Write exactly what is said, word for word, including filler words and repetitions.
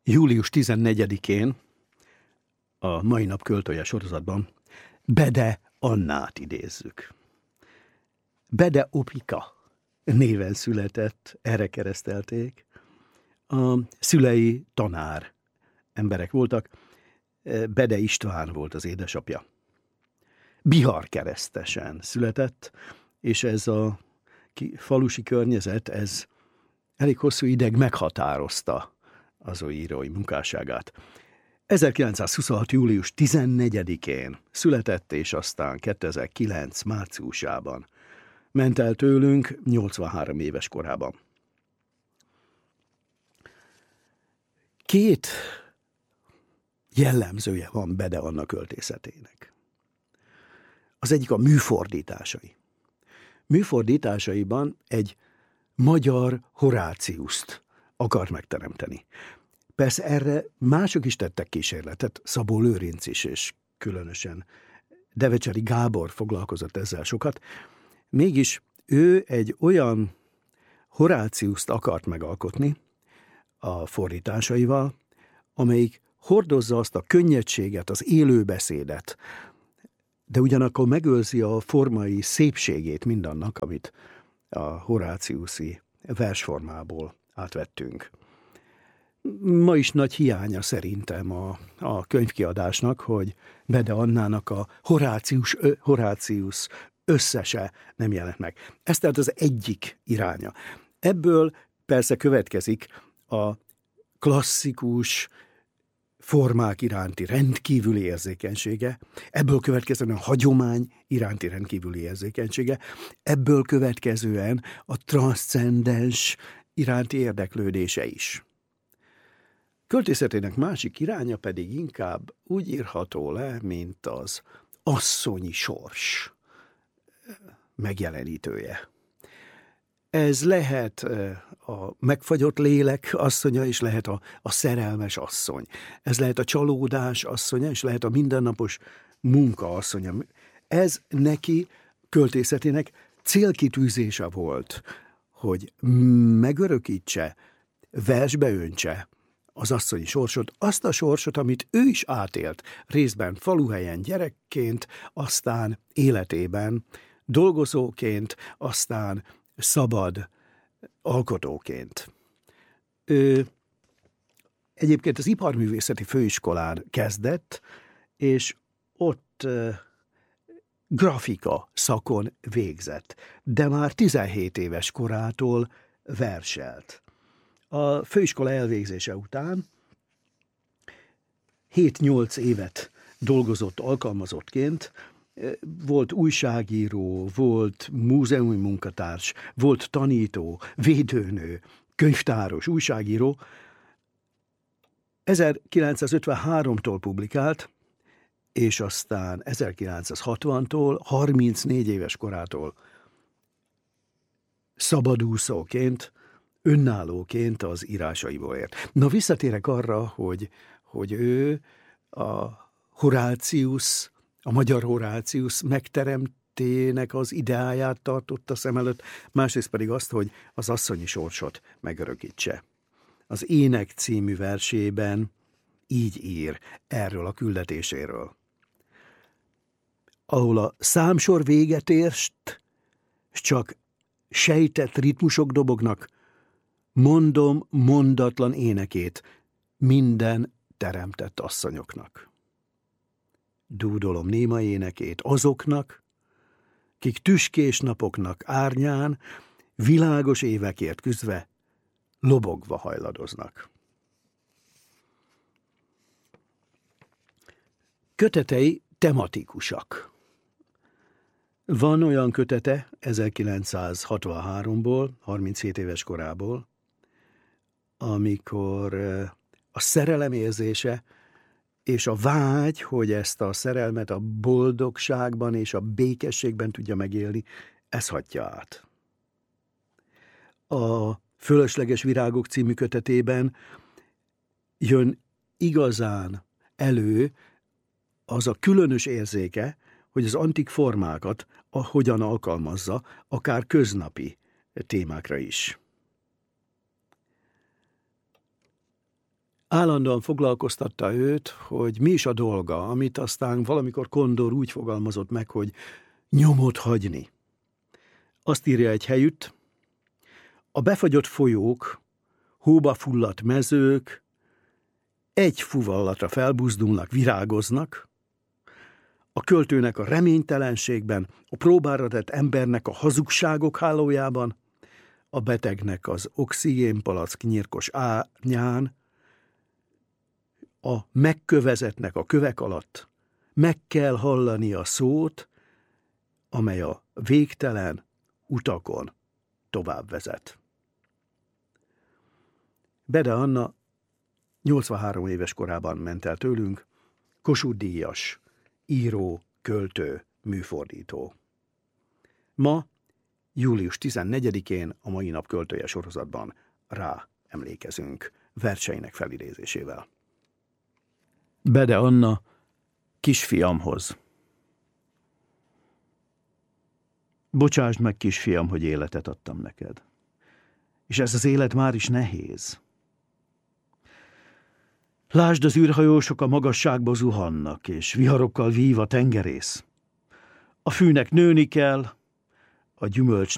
július tizennegyedikén a mai nap költője sorozatban Bede Annát idézzük. Bede Opika néven született, erre keresztelték. A szülei tanár emberek voltak, Bede István volt az édesapja. Bihar keresztesen született, és ez a falusi környezet, ez elég hosszú ideig meghatározta az ő írói munkásságát. ezerkilencszázhuszonhat. július tizennegyedikén született, és aztán kétezer-kilenc. márciusában ment el tőlünk nyolcvanhárom éves korában. Két jellemzője van Bede Anna költészetének. Az egyik a műfordításai. Műfordításaiban egy magyar Horáciuszt akar megteremteni. Persze erre mások is tettek kísérletet, Szabó Lőrinc is, és különösen Devecseri Gábor foglalkozott ezzel sokat. Mégis ő egy olyan Horáciuszt akart megalkotni a fordításaival, amelyik hordozza azt a könnyedséget, az élőbeszédet, de ugyanakkor megőrzi a formai szépségét mindannak, amit a horáciuszi versformából átvettünk. Ma is nagy hiánya szerintem a, a könyvkiadásnak, hogy Bede Annának a Horácius, Horácius összese nem jelent meg. Ez tehát az egyik iránya. Ebből persze következik a klasszikus formák iránti rendkívüli érzékenysége, ebből következően a hagyomány iránti rendkívüli érzékenysége, ebből következően a transzcendens iránti érdeklődése is. Költészetének másik iránya pedig inkább úgy írható le, mint az asszonyi sors megjelenítője. Ez lehet a megfagyott lélek asszonya, és lehet a, a szerelmes asszony. Ez lehet a csalódás asszonya, és lehet a mindennapos munka asszonya. Ez neki költészetének célkitűzése volt, hogy megörökítse, versbe öntse az asszonyi sorsot, azt a sorsot, amit ő is átélt, részben faluhelyen gyerekként, aztán életében dolgozóként, aztán szabad alkotóként. Ő egyébként az Iparművészeti Főiskolán kezdett, és ott grafika szakon végzett, de már tizenhét éves korától verselt. A főiskola elvégzése után hét-nyolc évet dolgozott alkalmazottként, volt újságíró, volt múzeumi munkatárs, volt tanító, védőnő, könyvtáros, újságíró. ezerkilencszázötvenháromtól publikált, és aztán ezerkilencszázhatvantól, harmincnégy éves korától szabadúszóként, önállóként az írásaiból élt. Na, visszatérek arra, hogy, hogy ő a Horácius, a magyar Horácius megteremtének az ideáját tartotta szem előtt, másrészt pedig azt, hogy az asszonyi sorsot megörökítse. Az Ének című versében így ír erről a küldetéséről. Ahol a számsor véget ért, s csak sejtett ritmusok dobognak, mondom mondatlan énekét minden teremtett asszonyoknak. Dúdolom néma énekét azoknak, kik tüskés napoknak árnyán, világos évekért küzdve, lobogva hajladoznak. Kötetei tematikusak. Van olyan kötete ezerkilencszázhatvanháromból, harminchét éves korából, amikor a szerelem érzése és a vágy, hogy ezt a szerelmet a boldogságban és a békességben tudja megélni, ez hatja át. A Fölösleges virágok című kötetében jön igazán elő az a különös érzéke, hogy az antik formákat hogyan alkalmazza, akár köznapi témákra is. Állandóan foglalkoztatta őt, hogy mi is a dolga, amit aztán valamikor Kondor úgy fogalmazott meg, hogy nyomot hagyni. Azt írja egy helyütt: a befagyott folyók, hóba fulladt mezők egy fuvallatra felbuzdulnak, virágoznak, a költőnek a reménytelenségben, a próbára tett embernek a hazugságok hálójában, a betegnek az oxigénpalack nyírkos árnyán, a megkövezetnek a kövek alatt meg kell hallani a szót, amely a végtelen utakon tovább vezet. Bede Anna nyolcvanhárom éves korában ment el tőlünk, Kossuth-díjas, író, költő, műfordító. Ma, július tizennegyedikén a Mai Nap költője sorozatban rá emlékezünk verseinek felidézésével. Bede Anna kisfiamhoz. Bocsásd meg, kisfiam, hogy életet adtam neked. És ez az élet már is nehéz. Lásd, az űrhajósok a magasságba zuhannak, és viharokkal vív a tengerész. A fűnek nőni kell, a gyümölcsnek